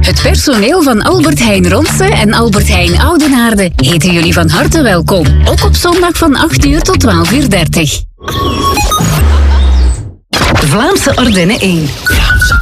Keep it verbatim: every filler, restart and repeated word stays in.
Het personeel van Albert Heijn Ronse en Albert Heijn Oudenaarde heten jullie van harte welkom. Ook op zondag van acht uur tot twaalf uur dertig. Vlaamse Ardennen één.